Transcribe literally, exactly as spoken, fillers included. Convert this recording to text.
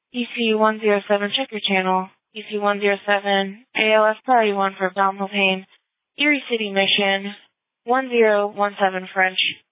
E C one zero seven, check your channel. E C one zero seven, A L S priority one for abdominal pain. Erie City Mission, one zero one seven French.